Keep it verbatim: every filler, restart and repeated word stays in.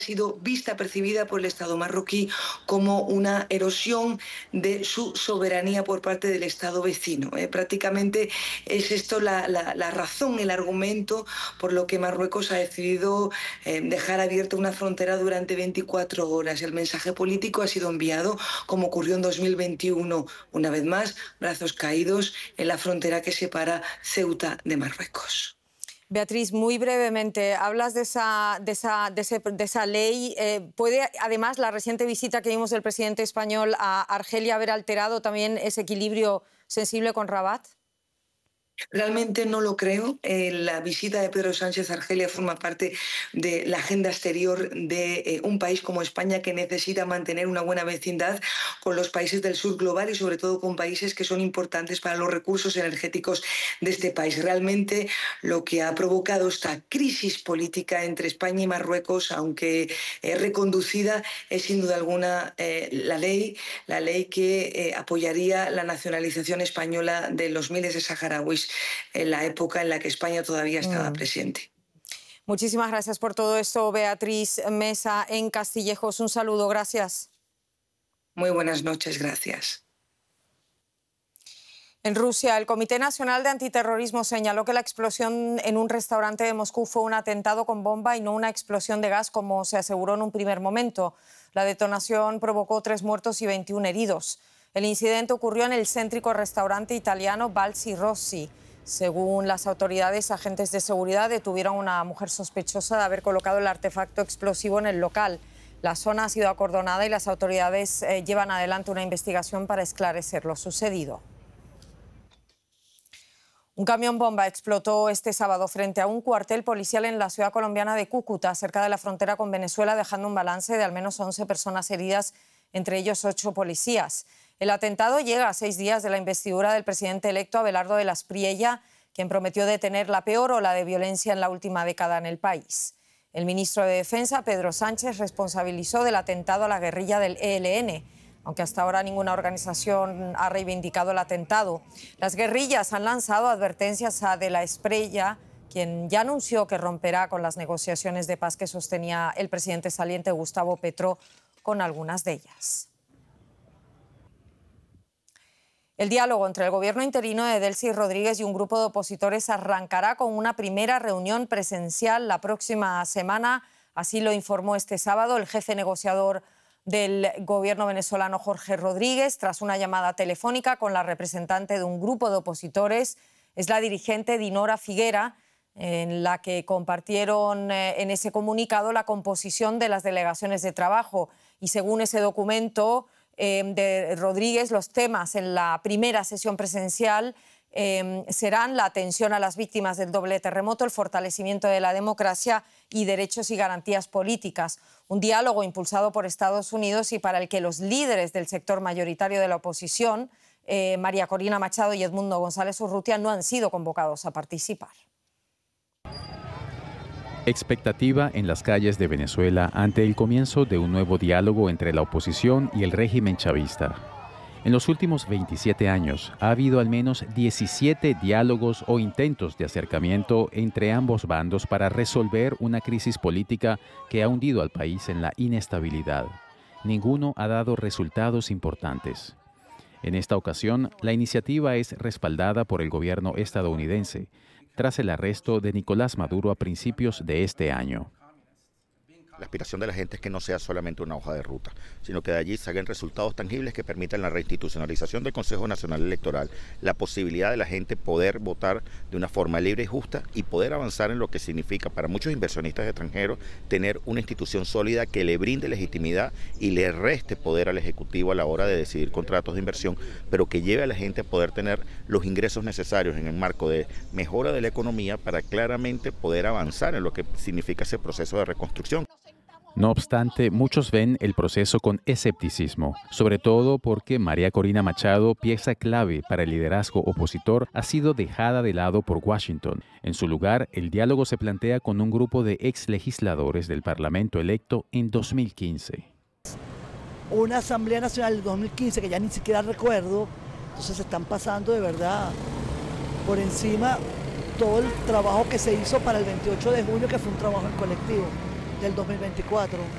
sido vista, percibida por el Estado marroquí como una erosión de su soberanía por parte del Estado vecino. ¿eh? Prácticamente es esto la, la, la razón, el argumento por lo que Marruecos ha decidido eh, dejar abierta una frontera durante veinticuatro horas. El mensaje político ha sido enviado, como ocurrió en dos mil veintiuno, una vez más, brazos caídos en la frontera que separa Ceuta de Marruecos. Beatriz, muy brevemente, hablas de esa, de esa, de ese, de esa ley. Eh, ¿Puede, además, la reciente visita que vimos del presidente español a Argelia haber alterado también ese equilibrio sensible con Rabat? Realmente no lo creo. Eh, la visita de Pedro Sánchez a Argelia forma parte de la agenda exterior de eh, un país como España, que necesita mantener una buena vecindad con los países del sur global y sobre todo con países que son importantes para los recursos energéticos de este país. Realmente lo que ha provocado esta crisis política entre España y Marruecos, aunque eh, reconducida, es sin duda alguna eh, la ley, la ley que eh, apoyaría la nacionalización española de los miles de saharauis en la época en la que España todavía estaba Mm. presente. Muchísimas gracias por todo esto, Beatriz Mesa, en Castillejos. Un saludo, gracias. Muy buenas noches, gracias. En Rusia, el Comité Nacional de Antiterrorismo señaló que la explosión en un restaurante de Moscú fue un atentado con bomba y no una explosión de gas, como se aseguró en un primer momento. La detonación provocó tres muertos y veintiún heridos. El incidente ocurrió en el céntrico restaurante italiano Balsi Rossi. Según las autoridades, agentes de seguridad detuvieron a una mujer sospechosa de haber colocado el artefacto explosivo en el local. La zona ha sido acordonada y las autoridades eh, llevan adelante una investigación para esclarecer lo sucedido. Un camión bomba explotó este sábado frente a un cuartel policial en la ciudad colombiana de Cúcuta, cerca de la frontera con Venezuela, dejando un balance de al menos once personas heridas, entre ellos ocho policías. El atentado llega a seis días de la investidura del presidente electo Abelardo de las Priella, quien prometió detener la peor ola de violencia en la última década en el país. El ministro de Defensa, Pedro Sánchez, responsabilizó del atentado a la guerrilla del E L N, aunque hasta ahora ninguna organización ha reivindicado el atentado. Las guerrillas han lanzado advertencias a De la Espriella, quien ya anunció que romperá con las negociaciones de paz que sostenía el presidente saliente Gustavo Petro con algunas de ellas. El diálogo entre el gobierno interino de Delcy Rodríguez y un grupo de opositores arrancará con una primera reunión presencial la próxima semana. Así lo informó este sábado el jefe negociador del gobierno venezolano, Jorge Rodríguez, tras una llamada telefónica con la representante de un grupo de opositores. Es la dirigente Dinora Figuera, en la que compartieron eh, en ese comunicado la composición de las delegaciones de trabajo. Y según ese documento eh, de Rodríguez, los temas en la primera sesión presencial eh, serán la atención a las víctimas del doble terremoto, el fortalecimiento de la democracia y derechos y garantías políticas. Un diálogo impulsado por Estados Unidos y para el que los líderes del sector mayoritario de la oposición, eh, María Corina Machado y Edmundo González Urrutia, no han sido convocados a participar. Expectativa en las calles de Venezuela ante el comienzo de un nuevo diálogo entre la oposición y el régimen chavista. En los últimos veintisiete años ha habido al menos diecisiete diálogos o intentos de acercamiento entre ambos bandos para resolver una crisis política que ha hundido al país en la inestabilidad. Ninguno ha dado resultados importantes. En esta ocasión, la iniciativa es respaldada por el gobierno estadounidense, tras el arresto de Nicolás Maduro a principios de este año. La aspiración de la gente es que no sea solamente una hoja de ruta, sino que de allí salgan resultados tangibles que permitan la reinstitucionalización del Consejo Nacional Electoral, la posibilidad de la gente poder votar de una forma libre y justa y poder avanzar en lo que significa para muchos inversionistas extranjeros tener una institución sólida que le brinde legitimidad y le reste poder al Ejecutivo a la hora de decidir contratos de inversión, pero que lleve a la gente a poder tener los ingresos necesarios en el marco de mejora de la economía para claramente poder avanzar en lo que significa ese proceso de reconstrucción. No obstante, muchos ven el proceso con escepticismo, sobre todo porque María Corina Machado, pieza clave para el liderazgo opositor, ha sido dejada de lado por Washington. En su lugar, el diálogo se plantea con un grupo de ex legisladores del Parlamento electo en dos mil quince. Una Asamblea Nacional del dos mil quince que ya ni siquiera recuerdo, entonces se están pasando de verdad por encima todo el trabajo que se hizo para el veintiocho de junio, que fue un trabajo en colectivo del dos mil veinticuatro.